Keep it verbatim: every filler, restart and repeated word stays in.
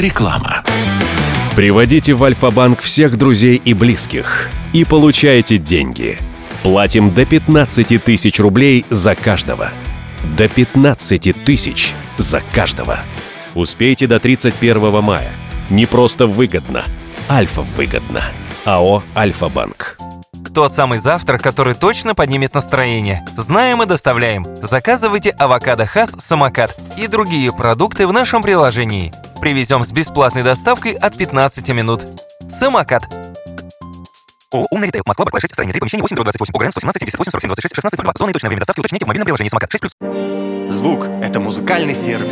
Реклама. Приводите в Альфа-банк всех друзей и близких и получайте деньги. Платим до пятнадцати тысяч рублей за каждого. До пятнадцати тысяч за каждого. Успейте до тридцать первого мая. Не просто выгодно. Альфа-выгодно. АО «Альфа-банк». Тот самый завтрак, который точно поднимет настроение. Знаем и доставляем. Заказывайте авокадо Хас Самокат и другие продукты в нашем приложении. Привезем с бесплатной доставкой от пятнадцати минут. Самокат. ООО «Умный ритейл». Москва, Барклай, шесть, строение три, помещение восемь, двадцать восемь, ОГРН сто семнадцать, семьдесят восемь, сорок семь, двадцать шесть, шестнадцать, ноль два. Зоны и точное время доставки уточните в мобильном приложении «Самокат». шесть плюс. Звук — это музыкальный сервис